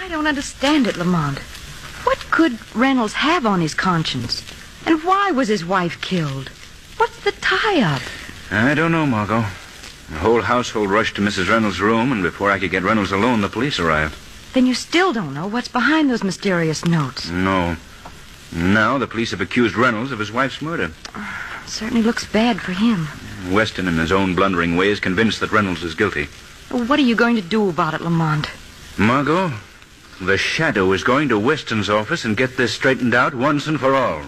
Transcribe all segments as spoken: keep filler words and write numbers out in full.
don't understand it, Lamont. What could Reynolds have on his conscience? And why was his wife killed? What's the tie-up? I don't know, Margot. The whole household rushed to Missus Reynolds' room, and before I could get Reynolds alone, the police arrived. Then you still don't know what's behind those mysterious notes. No. Now the police have accused Reynolds of his wife's murder. It certainly looks bad for him. Weston, in his own blundering way, is convinced that Reynolds is guilty. What are you going to do about it, Lamont? Margot, the Shadow is going to Weston's office and get this straightened out once and for all.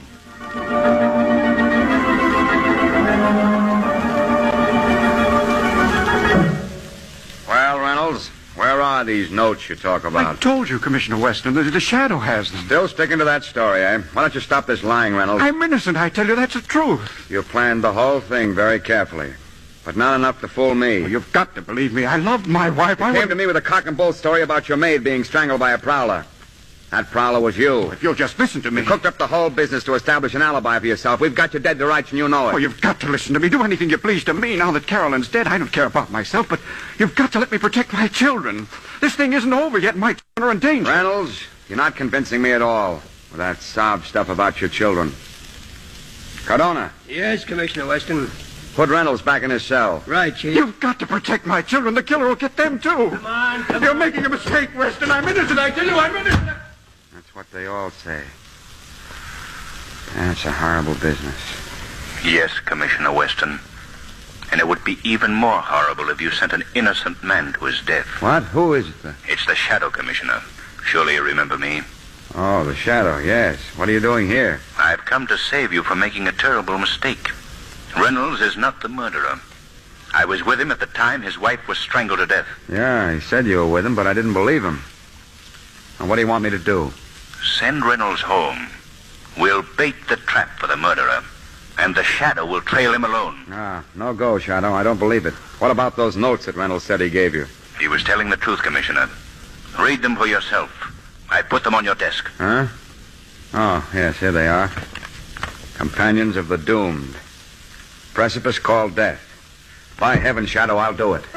Well, Reynolds, where are these notes you talk about? I told you, Commissioner Weston, the, the Shadow has them. Still sticking to that story, eh? Why don't you stop this lying, Reynolds? I'm innocent, I tell you, that's the truth. You planned the whole thing very carefully, but not enough to fool me. Well, you've got to believe me. I loved my wife. You I came would... to me with a cock and bull story about your maid being strangled by a prowler. That prowler was you. If you'll just listen to me. You cooked up the whole business to establish an alibi for yourself. We've got you dead to rights, and you know it. Oh, you've got to listen to me. Do anything you please to me now that Carolyn's dead. I don't care about myself, but you've got to let me protect my children. This thing isn't over yet. My children are in danger. Reynolds, you're not convincing me at all with that sob stuff about your children. Cardona. Yes, Commissioner Weston. Put Reynolds back in his cell. Right, Chief. You've got to protect my children. The killer will get them, too. Come on, come You're on. making a mistake, Weston. I'm innocent. I tell you, I'm innocent. That's what they all say. That's a horrible business. Yes, Commissioner Weston. And it would be even more horrible if you sent an innocent man to his death. What? Who is it? It's the Shadow, Commissioner. Surely you remember me. Oh, the Shadow, yes. What are you doing here? I've come to save you from making a terrible mistake. Reynolds is not the murderer. I was with him at the time his wife was strangled to death. Yeah, he said you were with him, but I didn't believe him. And what do you want me to do? Send Reynolds home. We'll bait the trap for the murderer, and the Shadow will trail him alone. Ah, no go, Shadow. I don't believe it. What about those notes that Reynolds said he gave you? He was telling the truth, Commissioner. Read them for yourself. I put them on your desk. Huh? Oh, yes, here they are. Companions of the Doomed. Precipice called death. By heaven, Shadow, I'll do it.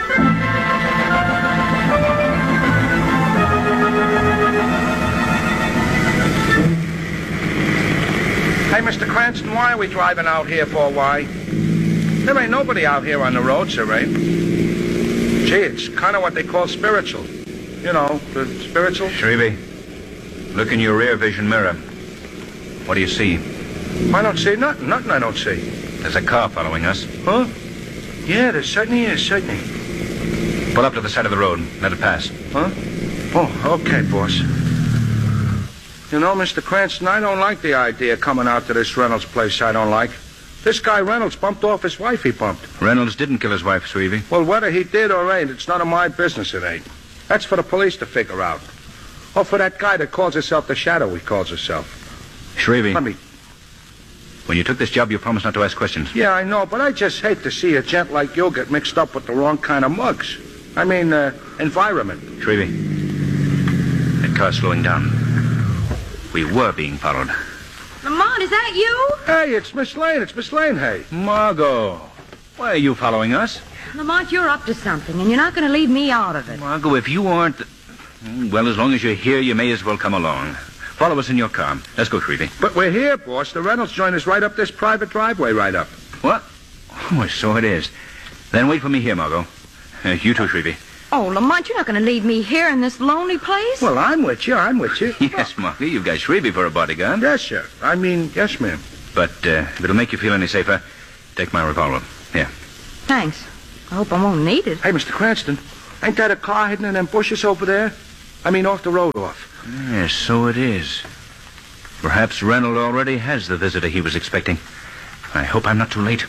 Hey, Mister Cranston, why are we driving out here for? Why? There ain't nobody out here on the road, sir, ain't? Gee, it's kind of what they call spiritual. You know, the spiritual. Shrevey, look in your rear vision mirror. What do you see? I don't see nothing. Nothing I don't see. There's a car following us. Huh? Yeah, there certainly is, certainly. Pull up to the side of the road. Let it pass. Huh? Oh, okay, boss. You know, Mister Cranston, I don't like the idea of coming out to this Reynolds place. I don't like. This guy Reynolds bumped off his wife he bumped. Reynolds didn't kill his wife, Shrevey. Well, whether he did or ain't, it's none of my business, it ain't. That's for the police to figure out. Or for that guy that calls himself the Shadow, he calls himself. Shrevey, Let me... when you took this job, you promised not to ask questions. Yeah, I know, but I just hate to see a gent like you get mixed up with the wrong kind of mugs. I mean, uh, environment. Shrevey, that car's slowing down. We were being followed. Lamont, is that you? Hey, it's Miss Lane. It's Miss Lane, hey. Margot, why are you following us? Lamont, you're up to something, and you're not going to leave me out of it. Margot, if you aren't... Well, as long as you're here, you may as well come along. Follow us in your car. Let's go, Shrevey. But we're here, boss. The Reynolds joint is right up this private driveway right up. What? Oh, so it is. Then wait for me here, Margot. Uh, you too, Shrevey. Oh, Lamont, you're not going to leave me here in this lonely place? Well, I'm with you. I'm with you. Yes, Margot, you've got Shrevey for a bodyguard. Yes, sir. I mean, yes, ma'am. But uh, if it'll make you feel any safer, take my revolver. Here. Thanks. I hope I won't need it. Hey, Mister Cranston, ain't that a car hidden in them bushes over there? I mean, off the road off. Yes, so it is. Perhaps Reynolds already has the visitor he was expecting. I hope I'm not too late.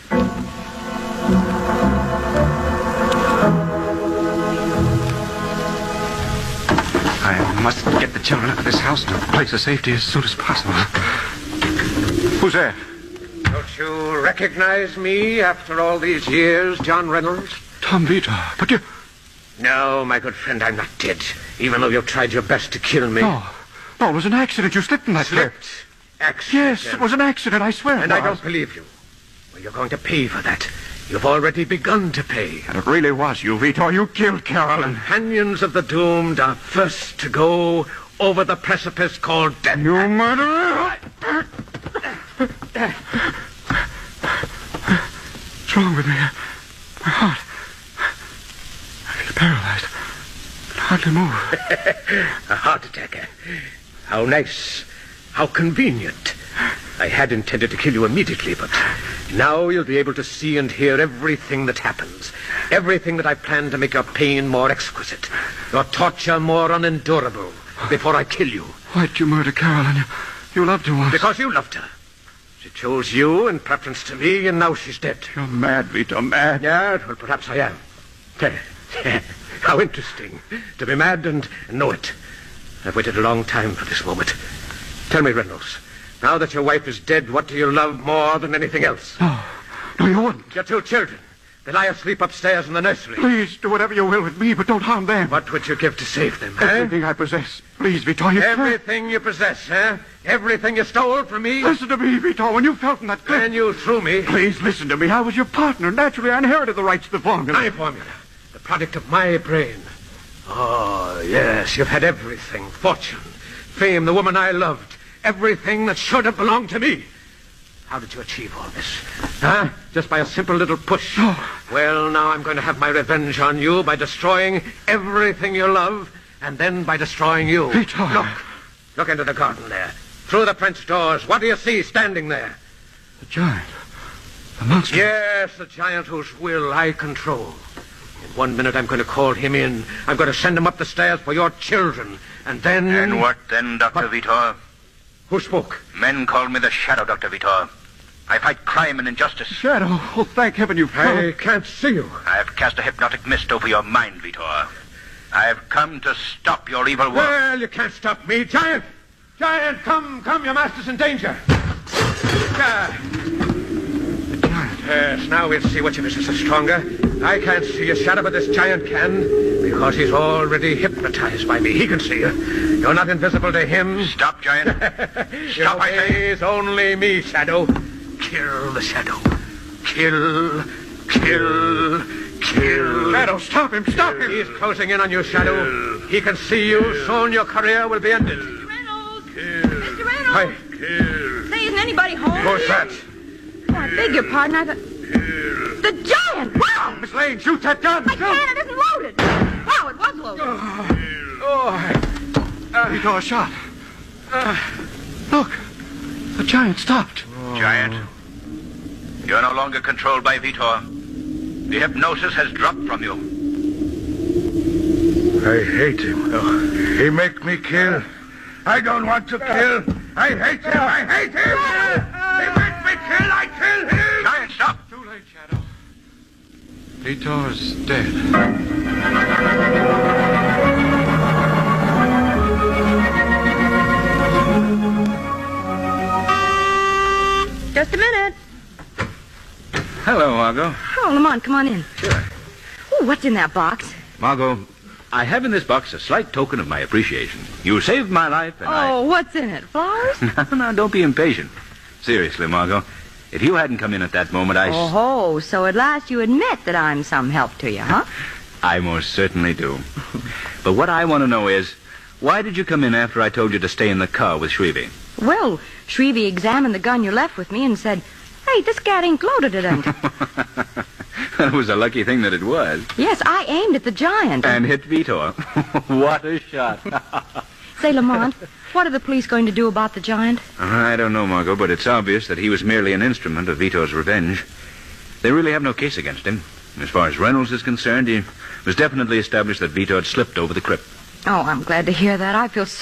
I must get the children out of this house to a place of safety as soon as possible. Who's there? Don't you recognize me after all these years, John Reynolds? Tom Vito. But you... No, my good friend, I'm not dead, even though you've tried your best to kill me. No. No, it was an accident. You slipped in that chair. Slipped? Accident? Yes, it was an accident, I swear. And no, I don't believe you. Well, you're going to pay for that. You've already begun to pay. And it really was you, Vitor. You killed Carolyn. Companions of the doomed are first to go over the precipice called death. You murderer! What's wrong with me? My heart. I feel paralyzed. I can hardly move. A heart attack. eh? How nice. How convenient. I had intended to kill you immediately, but now you'll be able to see and hear everything that happens. Everything that I plan to make your pain more exquisite, your torture more unendurable, before I kill you. Why'd you murder Carolyn? You, you loved her once. Because you loved her. She chose you in preference to me, and now she's dead. You're mad, Vitor, mad. Yeah, well, perhaps I am. How interesting. To be mad and know it. I've waited a long time for this moment. Tell me, Reynolds, now that your wife is dead, what do you love more than anything else? No, no, you wouldn't. Your two children. They lie asleep upstairs in the nursery. Please, do whatever you will with me, but don't harm them. What would you give to save them, eh? Everything I possess. Please, Vitor, you can't. Everything you possess, eh? Everything you stole from me? Listen to me, Vitor. When you fell from that cliff... And you threw me. Please, listen to me. I was your partner. Naturally, I inherited the rights to the formula. My formula. The product of my brain. Oh, yes, you've had everything. Fortune, fame, the woman I loved. Everything that should have belonged to me. How did you achieve all this? Huh? Just by a simple little push? Oh. Well, now I'm going to have my revenge on you by destroying everything you love, and then by destroying you. Vitor. Look. Look into the garden there. Through the French doors. What do you see standing there? The giant. The monster. Yes, the giant whose will I control. In one minute I'm going to call him in. I'm going to send him up the stairs for your children. And then... And what then, Doctor What? Vitor? Who spoke? Men call me the Shadow, Doctor Vitor. I fight crime and injustice. Shadow. Oh, thank heaven you've come. I can't see you. I have cast a hypnotic mist over your mind, Vitor. I have come to stop your evil work. Well, you can't stop me. Giant! Giant, come, come, your master's in danger. Ah. The giant. Yes, now we'll see which of us is the stronger. I can't see a shadow, but this giant can, because he's already hypnotized by me. He can see you. You're not invisible to him. Stop, Giant. Stop, I say. It's only me, Shadow. Kill the Shadow. Kill, kill, kill. Shadow, stop him. Stop him. He's closing in on you, Shadow. He can see you. Soon your career will be ended. Reynolds! Kill. Mister Reynolds! Hi. Kill. Say, isn't anybody home? Who's that? Oh, I beg your pardon. I thought... Kill. The giant! Wow! Miss Lane, shoot that gun. I can't. It isn't loaded. Wow, it was loaded. Oh, Vitor, shot. Look. The giant stopped. Giant, you're no longer controlled by Vitor. The hypnosis has dropped from you. I hate him. Oh, he make me kill. I don't want to kill. I hate him. I hate him. He make me kill. I kill him. Giant, stop. Too late, Shadow. Vitor's dead. Just a minute. Hello, Margot. Oh, Lamont, come on in. Sure. Oh, what's in that box? Margot, I have in this box a slight token of my appreciation. You saved my life, and Oh, what's in it? Flowers? I... No, no, don't be impatient. Seriously, Margot, if you hadn't come in at that moment, I... Oh, ho, so at last you admit that I'm some help to you, huh? I most certainly do. But what I want to know is, why did you come in after I told you to stay in the car with Shrevey? Well, Shrevey examined the gun you left with me and said, hey, this gat ain't loaded, it ain't. It was a lucky thing that it was. Yes, I aimed at the giant. And hit Vitor. What a shot. Say, Lamont, what are the police going to do about the giant? I don't know, Margot, but it's obvious that he was merely an instrument of Vitor's revenge. They really have no case against him. As far as Reynolds is concerned, he was definitely established that Vitor had slipped over the crypt. Oh, I'm glad to hear that. I feel so